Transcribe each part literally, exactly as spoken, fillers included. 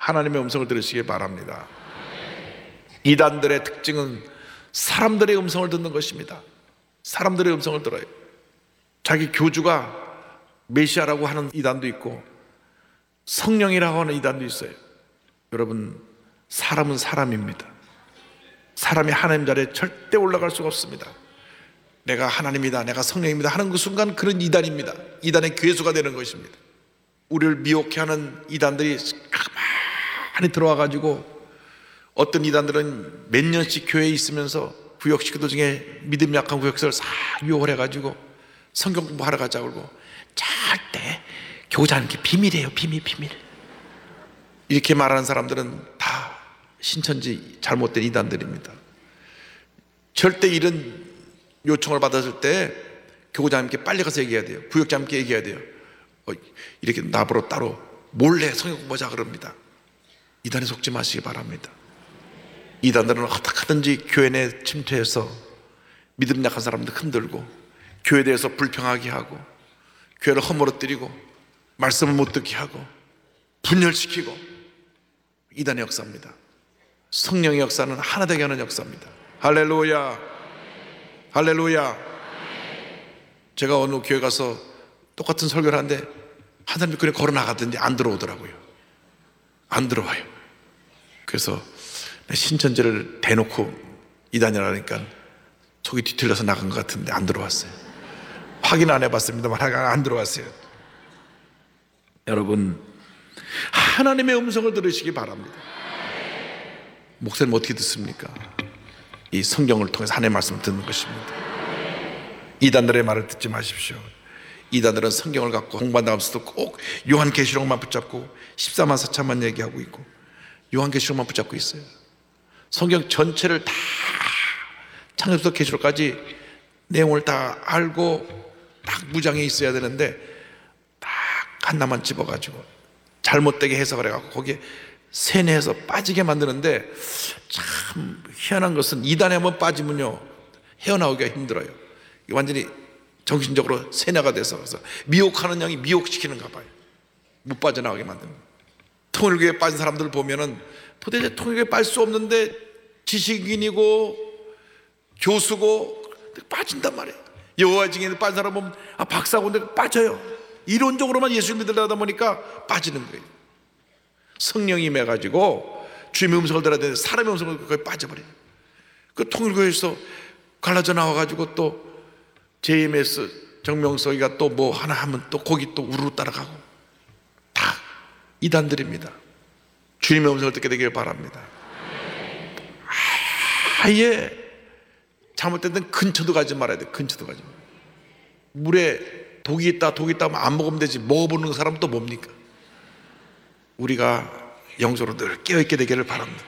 하나님의 음성을 들으시기 바랍니다. 이단들의 특징은 사람들의 음성을 듣는 것입니다. 사람들의 음성을 들어요. 자기 교주가 메시아라고 하는 이단도 있고 성령이라고 하는 이단도 있어요. 여러분, 사람은 사람입니다. 사람이 하나님 자리에 절대 올라갈 수가 없습니다. 내가 하나님이다, 내가 성령입니다 하는 그 순간 그런 이단입니다. 이단의 괴수가 되는 것입니다. 우리를 미혹해 하는 이단들이 가만히 들어와 가지고, 어떤 이단들은 몇 년씩 교회에 있으면서 구역식구들 중에 믿음 약한 구역식을 싹 유혹을 해가지고 성경 공부하러 가자고 그러고, 절대 교자는 게 비밀이에요, 비밀 비밀 이렇게 말하는 사람들은 다 신천지 잘못된 이단들입니다. 절대 이런 요청을 받았을 때 교장님께 빨리 가서 얘기해야 돼요. 구역장님께 얘기해야 돼요. 어, 이렇게 나보러 따로 몰래 성경 공부하자 그럽니다. 이단에 속지 마시기 바랍니다. 이단들은 어떻게 하든지 교회 내 침투해서 믿음 약한 사람들 흔들고, 교회에 대해서 불평하게 하고, 교회를 허물어뜨리고, 말씀을 못 듣게 하고, 분열시키고, 이단의 역사입니다. 성령의 역사는 하나 되게 하는 역사입니다. 할렐루야, 할렐루야. 제가 어느 교회 가서 똑같은 설교를 하는데 한 사람이 그냥 걸어 나가든지 안 들어오더라고요. 안 들어와요. 그래서 신천지를 대놓고 이단이라니까 속이 뒤틀려서 나간 것 같은데 안 들어왔어요. 확인 안 해봤습니다만 안 들어왔어요. 여러분, 하나님의 음성을 들으시기 바랍니다. 목사님 어떻게 듣습니까? 이 성경을 통해서 하나님의 말씀을 듣는 것입니다. 이단들의 말을 듣지 마십시오. 이단들은 성경을 갖고 공부한다면서도 꼭 요한계시록만 붙잡고 십사만 사천만 얘기하고 있고 요한계시록만 붙잡고 있어요. 성경 전체를 다 창세부터 계시록까지 내용을 다 알고 딱 무장해 있어야 되는데 딱 하나만 집어가지고 잘못되게 해석을 해갖고 거기에 세뇌해서 빠지게 만드는데, 참 희한한 것은 이단에 한번 빠지면요 헤어나오기가 힘들어요. 완전히 정신적으로 세뇌가 돼서, 그래서 미혹하는 양이 미혹시키는가 봐요. 못 빠져나오게 만드는 거예요. 통일교에 빠진 사람들을 보면은 도대체 통일교에 빠질 수 없는데 지식인이고 교수고 빠진단 말이에요. 여호와 증인에 빠진 사람 보면 아 박사고인데 빠져요. 이론적으로만 예수 믿으려다 보니까 빠지는 거예요. 성령이 임해가지고 주님의 음성을 들어야 되는데 사람의 음성을 거기 빠져버려요. 그 통일교에서 갈라져 나와가지고 또 제이엠에스 정명석이가 또 뭐 하나 하면 또 거기 또 우르르 따라가고, 다 이단들입니다. 주님의 음성을 듣게 되길 바랍니다. 아예 잘못된 데는 근처도 가지 말아야 돼. 근처도 가지 말아야 돼. 물에 독이 있다 독이 있다 하면 안 먹으면 되지, 먹어보는 사람은 또 뭡니까? 우리가 영적으로 늘 깨어있게 되기를 바랍니다.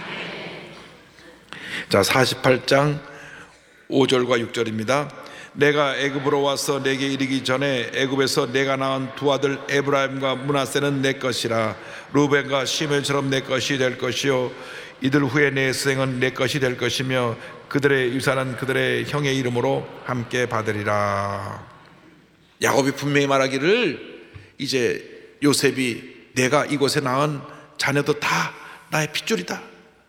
자, 사십팔 장 오 절과 육 절입니다. 내가 애굽으로 와서 내게 이르기 전에 애굽에서 내가 낳은 두 아들 에브라임과 므낫세는 내 것이라. 루벤과 시므온처럼 내 것이 될 것이요 이들 후에 내 생은 내 것이 될 것이며 그들의 유산은 그들의 형의 이름으로 함께 받으리라. 야곱이 분명히 말하기를 이제 요셉이 내가 이곳에 낳은 자녀도 다 나의 핏줄이다.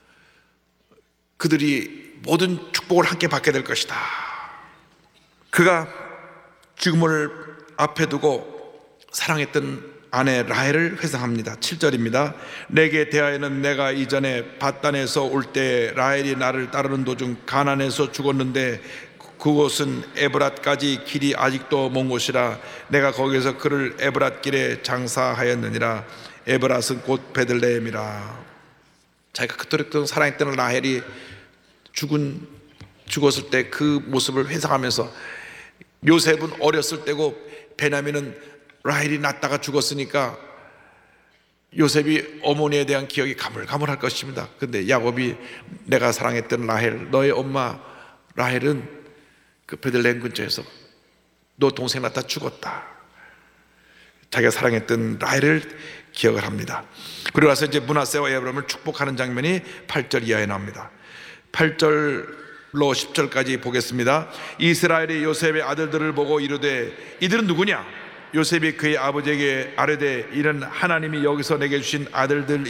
그들이 모든 축복을 함께 받게 될 것이다. 그가 죽음을 앞에 두고 사랑했던 아내 라헬을 회상합니다. 칠 절입니다. 내게 대하여는 내가 이전에 밧단에서 올 때 라헬이 나를 따르는 도중 가나안에서 죽었는데 그곳은 에브랏까지 길이 아직도 먼 곳이라. 내가 거기서 그를 에브랏 길에 장사하였느니라. 에브랏은 곧 베들레헴이라. 자기가 그토록 사랑했던 라헬이 죽은 죽었을 때 그 모습을 회상하면서, 요셉은 어렸을 때고 베냐민은 라헬이 낳다가 죽었으니까 요셉이 어머니에 대한 기억이 가물가물할 것입니다. 근데 야곱이 내가 사랑했던 라헬, 너의 엄마 라헬은 그 베들레헴 근처에서 너 동생 낳다 죽었다. 자기가 사랑했던 라헬을 기억을 합니다. 그리고 나서 이제 므낫세와 에브라임을 축복하는 장면이 팔 절 이하에 나옵니다. 팔 절로 십 절까지 보겠습니다. 이스라엘이 요셉의 아들들을 보고 이르되 이들은 누구냐? 요셉이 그의 아버지에게 아뢰되 이는 하나님이 여기서 내게 주신 아들들